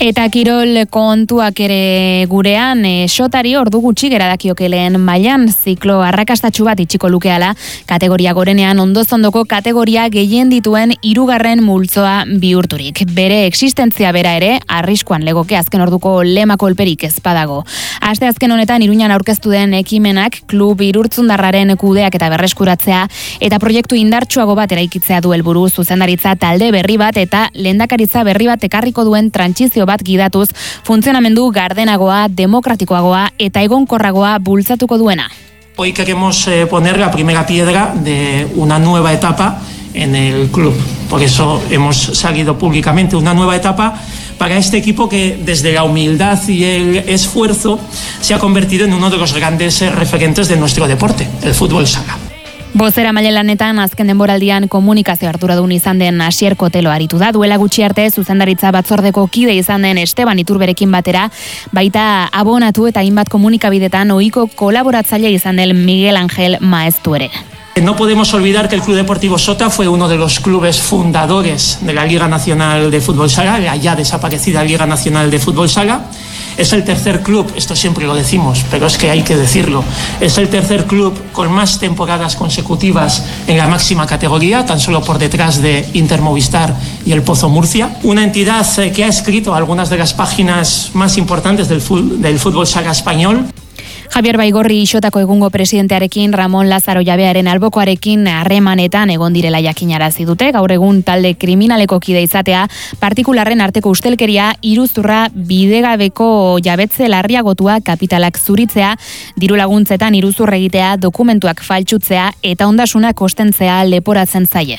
Eta kirol kontuak ere gurean, Sotari ordu gutxi geradakiokeleen mailan ziklo arrakastatsu bat itxiko lukeala, kategoria gorenean ondozondoko kategoria gehien dituen 3. multzoa bihurturik. Bere existentzia bera ere, arriskuan legoke azken orduko lema kolperik ez badago. Aste azken honetan Iruñan aurkeztu den ekimenak klub irurtzundarraren kudeak eta berreskuratzea eta proiektu indartsuago bat eraikitzea du helburu, zuzendaritza talde berri bat eta lehendakaritza berri bat ekarriko duen trantsizio bat gidatuz, funtzionamendu gardenagoa, demokratikoagoa eta egonkorragoa bultzatuko duena. Hoy queremos poner la primera piedra de una nueva etapa en el club. Por eso hemos salido públicamente una nueva etapa para este equipo que desde la humildad y el esfuerzo se ha convertido en uno de los grandes referentes de nuestro deporte, el fútbol sala. Bozera mailelanetan azken denboraldian komunikazio arduradun izan den Asier Kotelo aritu da. Duela gutxi arte zuzendaritza batzordeko kide izan den Esteban Iturberekin batera, baita abonatu eta hainbat komunikabidetan ohiko kolaboratzaile izan den Miguel Ángel Maeztu ere. No podemos olvidar que el Club Deportivo Sota fue uno de los clubes fundadores de la Liga Nacional de Fútbol Sala, la ya desaparecida Liga Nacional de Fútbol Sala. Es el tercer club, esto siempre lo decimos, pero es que hay que decirlo, es el tercer club con más temporadas consecutivas en la máxima categoría, tan solo por detrás de Inter Movistar y el Pozo Murcia. Una entidad que ha escrito algunas de las páginas más importantes del fútbol sala español. Javier Baigorri Xotako egungo presidentearekin Ramon Lazaro Jabearen albokoarekin harremanetan egon direla jakinarazi dute. Gaur egun talde kriminaleko kide izatea, partikularren arteko ustelkeria, iruzurra, bidegabeko jabetze larriagotua, kapitalak zuritzea, diru laguntzetan iruzur egitea, dokumentuak faltsutzea eta ondasunak ostentzea leporatzen zaie.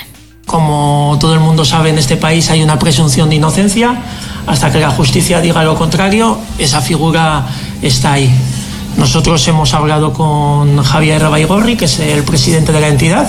Como todo el mundo sabe, en este país hay una presunción de inocencia. Hasta que la justicia diga lo contrario, esa figura está ahí. Nosotros hemos hablado con Javier Baigorri, que es el presidente de la entidad,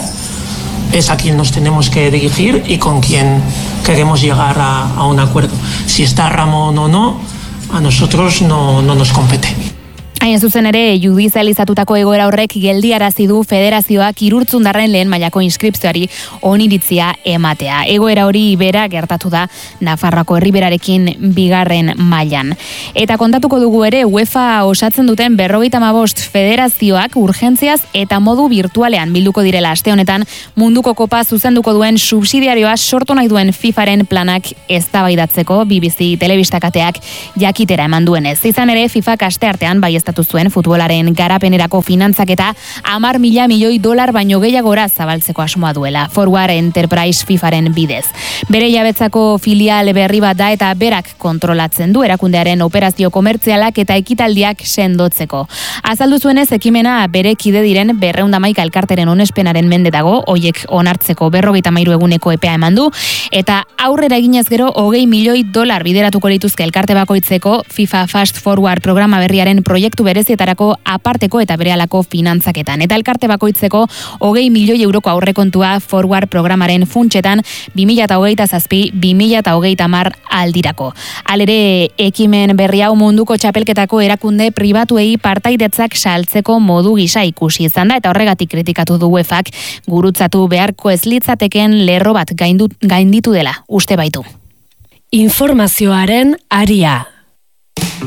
es a quien nos tenemos que dirigir y con quien queremos llegar a un acuerdo. Si está Ramón o no, a nosotros no nos compete. Hain zuzen ere, judizializatutako egoera horrek geldiarazi du federazioak Irurtzundarren lehen mailako inskripzioari oniritzia ematea. Egoera hori bera gertatu da Nafarroako Herriberarekin 2. mailan. Eta kontatuko dugu ere, UEFA osatzen duten 55 federazioak urgentziaz eta modu virtualean bilduko direla aste honetan munduko kopa zuzenduko duen subsidiarioa sortu nahi duen FIFAren planak eztabaidatzeko BBC telebistakateak jakitera eman duenez. Izan ere, FIFak asteartean baieztatu zuen futbolaren garapenerako finantzaketa $10.000 milioi baino gehiagora zabaltzeko asmoa duela. Forward Enterprise FIFAren bidez. Bere jabetzako filial berri bat da eta berak kontrolatzen du erakundearen operazio komertzialak eta ekitaldiak sendotzeko. Azaldu zuenez ekimena bere kide diren 211 elkarteren onespenaren mende dago, hoiek onartzeko 53 eguneko epea eman du eta aurrera eginez gero $20 milioi bideratuko lituzke elkarte bakoitzeko FIFA Fast Forward programa berriaren proiektu berezietarako aparteko eta berehalako finantzaketan. Eta elkarte bakoitzeko €20 milioi aurrekontua Forward programaren funtsetan 2027-2030 aldirako. Halere, ekimen berri hau munduko txapelketako erakunde pribatuei partaidetzak saltzeko modu gisa ikusi izan da eta horregatik kritikatu du UEFak gurutzatu beharko ez litzateken lerro bat gainditu dela uste baitu. Informazioaren aria.